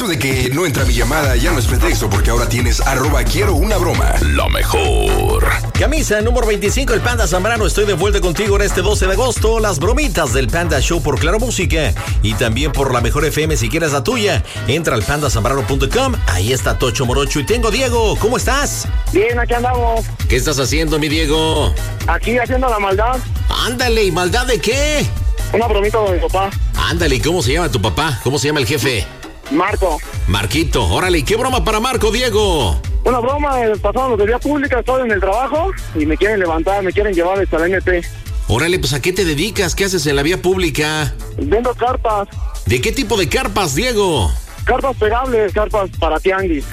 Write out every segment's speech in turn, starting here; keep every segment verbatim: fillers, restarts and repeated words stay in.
Eso de que no entra mi llamada ya no es pretexto, porque ahora tienes arroba quiero una broma. Lo mejor. Camisa número veinticinco, el Panda Zambrano. Estoy de vuelta contigo en este doce de agosto. Las bromitas del Panda Show por Claro Música y también por la Mejor F M. Si quieres la tuya, entra al panda zambrano punto com. Ahí está Tocho Morocho y tengo Diego. ¿Cómo estás? Bien, aquí andamos. ¿Qué estás haciendo, mi Diego? Aquí haciendo la maldad. Ándale, ¿y maldad de qué? Una bromita de mi papá. Ándale, ¿y cómo se llama tu papá? ¿Cómo se llama el jefe? Marco. Marquito, órale, ¿y qué broma para Marco, Diego? Una broma, el pasado los de vía pública, estoy en el trabajo y me quieren levantar, me quieren llevar hasta la M P. Órale, pues ¿a qué te dedicas? ¿Qué haces en la vía pública? Vendo carpas. ¿De qué tipo de carpas, Diego? Carpas pegables, carpas para tianguis.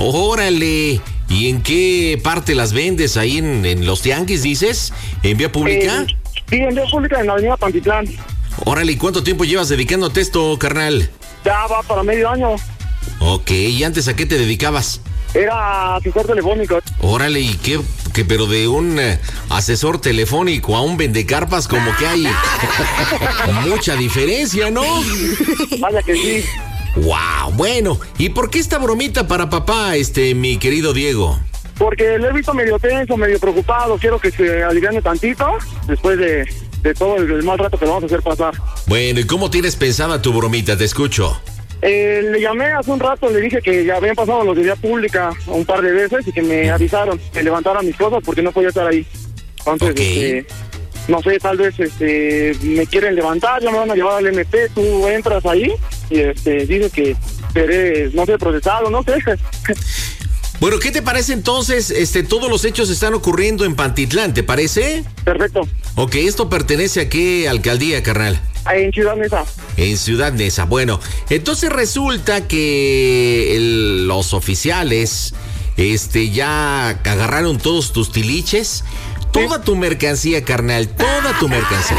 Órale, ¿y en qué parte las vendes? ¿Ahí en, en los tianguis, dices? ¿En vía pública? Eh, sí, en vía pública, en la avenida Pantitlán. Órale, ¿y cuánto tiempo llevas dedicándote a esto, carnal? Ya va para medio año. Ok, ¿y antes a qué te dedicabas? Era asesor telefónico. Órale, ¿y qué? Que pero de un eh, asesor telefónico a un vendecarpas, como que hay mucha diferencia, ¿no? Vaya que sí. Wow, bueno, ¿y por qué esta bromita para papá, este, mi querido Diego? Porque le he visto medio tenso, medio preocupado. Quiero que se aliviane tantito después de, de todo el, el mal rato que le vamos a hacer pasar. Bueno, ¿y cómo tienes pensada tu bromita? Te escucho. Eh, le llamé hace un rato, le dije que ya habían pasado los de vía pública un par de veces y que me avisaron que levantara mis cosas porque no podía estar ahí. Entonces, okay. este, no sé, tal vez este, me quieren levantar, ya me van a llevar al M P, tú entras ahí y este, dice que seré, no sé, procesado, no sé. Bueno, ¿qué te parece entonces? Este, todos los hechos están ocurriendo en Pantitlán, ¿te parece? Perfecto. Ok, ¿esto pertenece a qué alcaldía, carnal? En Ciudad Neza. En Ciudad Neza. Bueno, entonces resulta que el, los oficiales este, ya agarraron todos tus tiliches. Toda tu mercancía, carnal, toda tu mercancía.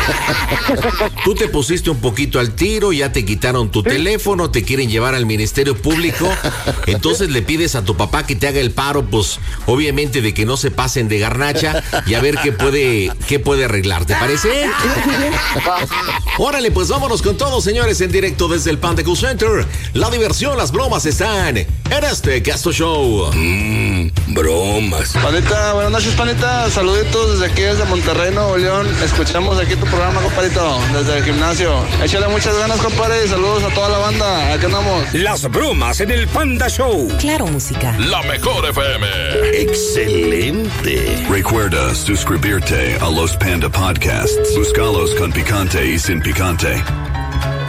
Tú te pusiste un poquito al tiro, ya te quitaron tu teléfono, te quieren llevar al Ministerio Público. Entonces le pides a tu papá que te haga el paro, pues obviamente de que no se pasen de garnacha y a ver qué puede, qué puede arreglar, ¿te parece? Órale, pues vámonos con todo, señores, en directo desde el Panda Cool Center. La diversión, las bromas están en este Casto Show. Mmm, bromas. Panita, buenas noches, Panita. Saluditos desde aquí, desde Monterrey, Nuevo León. Escuchamos aquí tu programa, compadrito, desde el gimnasio. Échale muchas ganas, compadre. Saludos a toda la banda. Aquí andamos. Las bromas en el Panda Show. Claro Música. La Mejor F M. Excelente. Recuerda suscribirte a los Panda Podcasts. Búscalos con picante y sin picante.